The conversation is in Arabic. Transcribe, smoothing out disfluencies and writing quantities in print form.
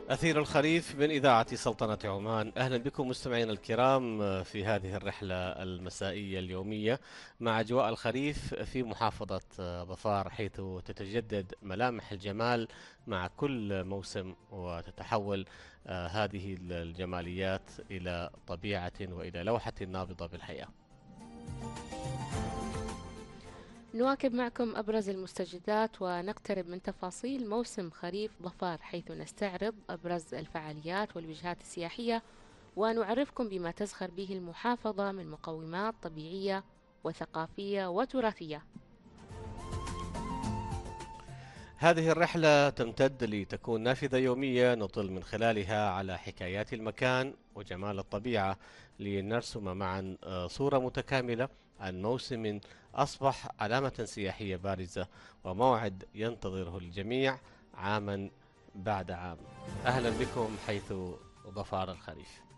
أثير الخريف من إذاعة سلطنة عمان. أهلا بكم مستمعينا الكرام في هذه الرحلة المسائية اليومية مع أجواء الخريف في محافظة ظفار، حيث تتجدد ملامح الجمال مع كل موسم، وتتحول هذه الجماليات إلى طبيعة وإلى لوحة نابضة بالحياة. نواكب معكم أبرز المستجدات ونقترب من تفاصيل موسم خريف ظفار، حيث نستعرض أبرز الفعاليات والوجهات السياحية، ونعرفكم بما تزخر به المحافظة من مقومات طبيعية وثقافية وتراثية. هذه الرحلة تمتد لتكون نافذة يومية نطل من خلالها على حكايات المكان وجمال الطبيعة، لنرسم معا صورة متكاملة عن موسم أصبح علامة سياحية بارزة وموعد ينتظره الجميع عاما بعد عام. أهلا بكم حيث ظفار الخريف.